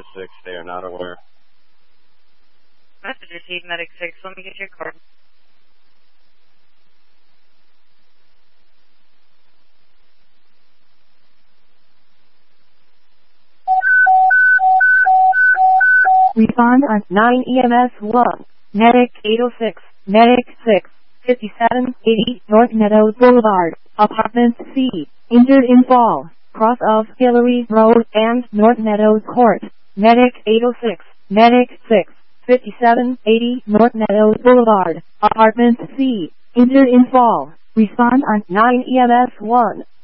6, they are not aware. Message received, Medic 6. Let me get your card. Respond on 9 EMS 1. Medic 806. Medic 6. 5780 North Meadows Boulevard, Apartment C. Injured in fall. Cross of Hillary Road and North Meadows Court. Medic 806. Medic 6. 5780 North Meadows Boulevard, Apartment C. Injured in fall. Respond on 9 EMS 1.